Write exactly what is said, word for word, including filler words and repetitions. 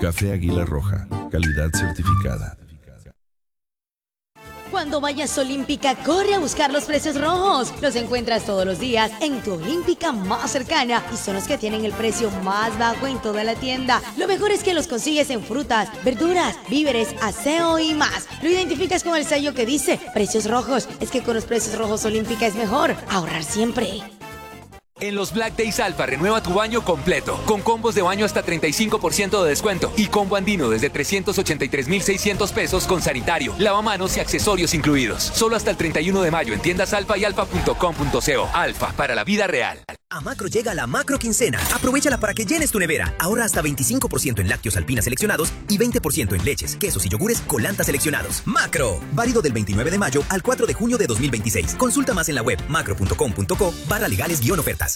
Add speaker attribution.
Speaker 1: Café Águila Roja, calidad certificada.
Speaker 2: Cuando vayas a Olímpica, corre a buscar los precios rojos. Los encuentras todos los días en tu Olímpica más cercana y son los que tienen el precio más bajo en toda la tienda. Lo mejor es que los consigues en frutas, verduras, víveres, aseo y más. Lo identificas con el sello que dice precios rojos. Es que con los precios rojos Olímpica es mejor ahorrar siempre.
Speaker 3: En los Black Days Alfa renueva tu baño completo, con combos de baño hasta treinta y cinco por ciento de descuento y combo andino desde trescientos ochenta y tres mil seiscientos pesos con sanitario, lavamanos y accesorios incluidos. Solo hasta el treinta y uno de mayo en tiendas Alfa y alfa punto com punto co. Alfa, para la vida real.
Speaker 4: A Macro llega la Macro Quincena. Aprovechala para que llenes tu nevera. Ahorra hasta veinticinco por ciento en lácteos Alpina seleccionados y veinte por ciento en leches, quesos y yogures Colanta seleccionados. Macro. Válido del veintinueve de mayo al cuatro de junio de dos mil veintiséis. Consulta más en la web macro punto com punto co barra legales guión ofertas.